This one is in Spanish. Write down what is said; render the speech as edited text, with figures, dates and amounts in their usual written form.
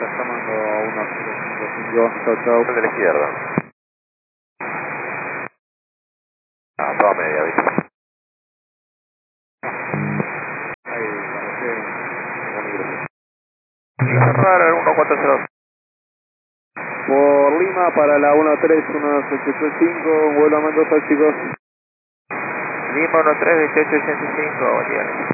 estás llamando a 1-0-5-5, chau chau. De la izquierda. Toda media, ¿viste? Ahí, Cerrar el 140. por Lima para la 131885, vuelo a Mendoza, chicos. Lima 13 1885, buen día.